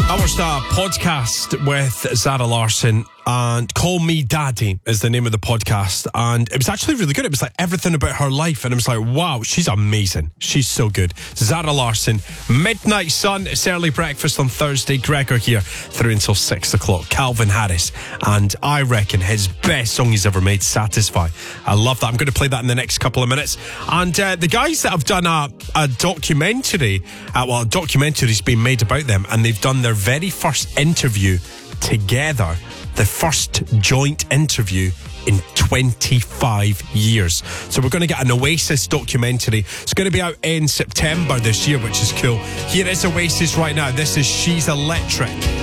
I watched a podcast with Zara Larsson, and Call Me Daddy is the name of the podcast, and it was actually really good. It was like everything about her life, and it was like, wow, she's amazing. She's so good. Zara Larsson, Midnight Sun. It's early breakfast on Thursday. Gregor here through until 6 o'clock. Calvin Harris, and I reckon his best song he's ever made, Satisfy. I love that. I'm going to play that in the next couple of minutes. And the guys that have done a documentary, a documentary's been made about them, and they've done their very first interview together. The first joint interview in 25 years. So we're going to get an Oasis documentary. It's going to be out in September this year, which is cool. Here is Oasis right now. This is She's Electric.